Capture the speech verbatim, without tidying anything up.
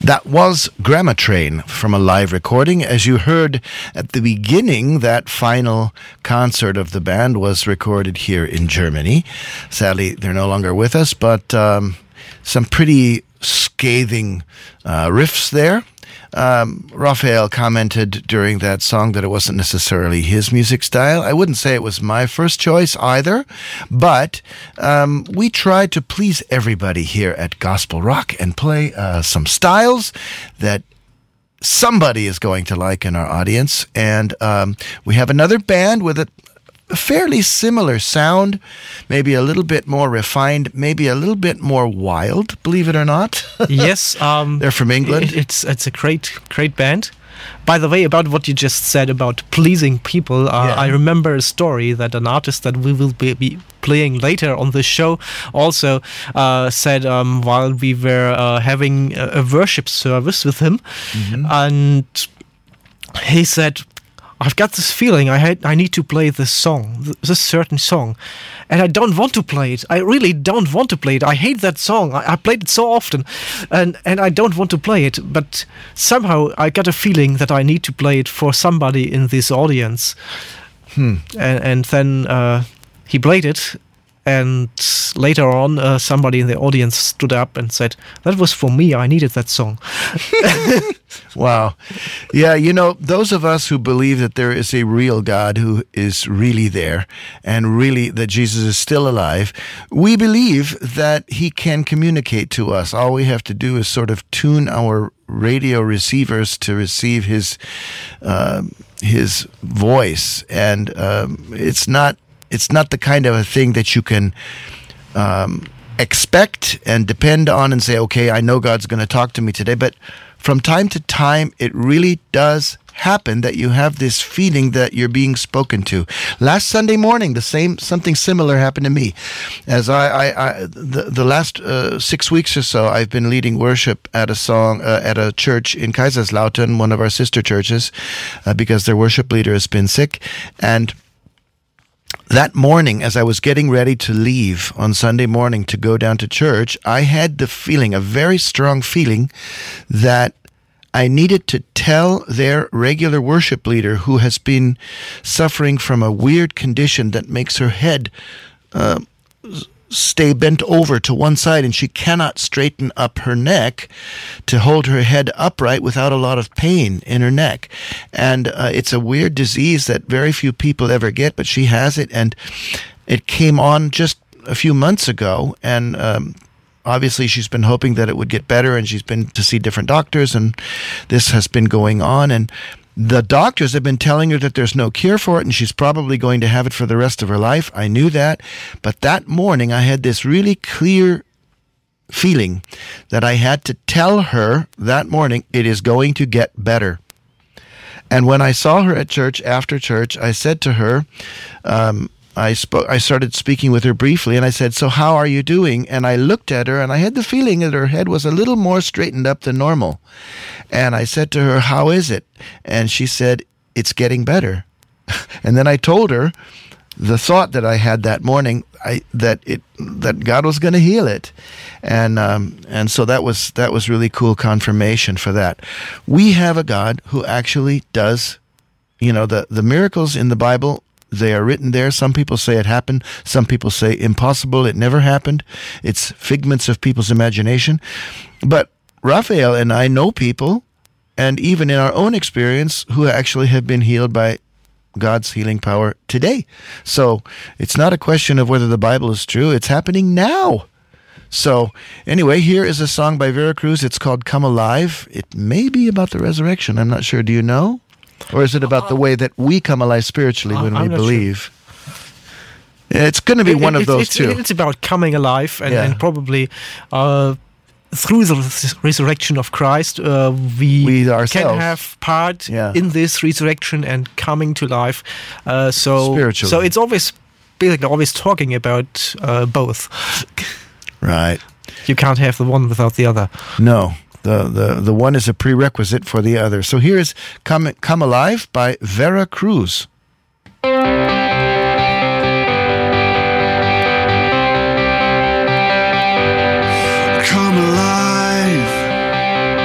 That was Grammar Train from a live recording. As you heard at the beginning, that final concert of the band was recorded here in Germany. Sadly, they're no longer with us, but um, some pretty scathing uh, riffs there. Um, Raphael commented during that song that it wasn't necessarily his music style. I wouldn't say it was my first choice either, but um, we try to please everybody here at Gospel Rock and play uh, some styles that somebody is going to like in our audience. And um, we have another band with a A fairly similar sound, maybe a little bit more refined, maybe a little bit more wild, believe it or not. Yes. Um, They're from England. It, it's it's a great, great band. By the way, about what you just said about pleasing people, uh, Yeah. I remember a story that an artist that we will be, be playing later on the show also uh, said um, while we were uh, having a, a worship service with him, Mm-hmm. and he said, I've got this feeling I had, I need to play this song, this certain song, and I don't want to play it. I really don't want to play it. I hate that song. I, I played it so often, and, and I don't want to play it. But somehow I got a feeling that I need to play it for somebody in this audience. Hmm. And, and then uh, he played it, and later on uh, somebody in the audience stood up and said, that was for me, I needed that song. Wow. Yeah, you know, those of us who believe that there is a real God who is really there and really that Jesus is still alive, we believe that he can communicate to us. All we have to do is sort of tune our radio receivers to receive his uh, his voice. And um, it's not it's not the kind of a thing that you can um, expect and depend on and say, okay, I know God's going to talk to me today. But from time to time, it really does happen that you have this feeling that you're being spoken to. Last Sunday morning, the same something similar happened to me. As I, I, I the, the last uh, six weeks or so, I've been leading worship at a song uh, at a church in Kaiserslautern, one of our sister churches, uh, because their worship leader has been sick. And that morning, as I was getting ready to leave on Sunday morning to go down to church, I had the feeling, a very strong feeling, that I needed to tell their regular worship leader, who has been suffering from a weird condition that makes her head uh, stay bent over to one side, and she cannot straighten up her neck to hold her head upright without a lot of pain in her neck. And uh, it's a weird disease that very few people ever get, but she has it, and it came on just a few months ago, and um, obviously she's been hoping that it would get better, and she's been to see different doctors, and this has been going on, and the doctors have been telling her that there's no cure for it, and she's probably going to have it for the rest of her life. I knew that. But that morning, I had this really clear feeling that I had to tell her that morning, it is going to get better. And when I saw her at church, after church, I said to her, um, I spoke. I started speaking with her briefly, and I said, so how are you doing? And I looked at her, and I had the feeling that her head was a little more straightened up than normal. And I said to her, how is it? And she said, it's getting better. And then I told her the thought that I had that morning, I, that it that God was going to heal it. And um, and so that was that was really cool confirmation for that. We have a God who actually does, you know, the, the miracles in the Bible, they are written there. Some people say it happened. Some people say impossible. It never happened. It's figments of people's imagination. But Raphael and I know people, and even in our own experience, who actually have been healed by God's healing power today. So it's not a question of whether the Bible is true. It's happening now. So anyway, here is a song by Vera Cruz. It's called Come Alive. It may be about the resurrection. I'm not sure. Do you know? Or is it about the way that we come alive spiritually when I'm we not believe? Sure. It's going to be it, one it, of those it's, two. It's about coming alive, and, Yeah. and probably uh, through the res- resurrection of Christ, uh, we, We can ourselves. have part Yeah. in this resurrection and coming to life. Uh, so, Spiritually. so it's always basically always talking about uh, both. Right. You can't have the one without the other. No. The, the, the one is a prerequisite for the other. So here is Come, Come Alive by Vera Cruz.